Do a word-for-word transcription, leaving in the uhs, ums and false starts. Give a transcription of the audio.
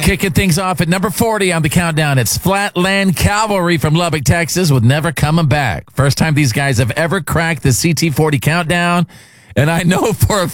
Kicking things off at number forty on the countdown, it's Flatland Cavalry from Lubbock, Texas, with Never Coming Back. First time these guys have ever cracked the C T forty countdown, and I know for a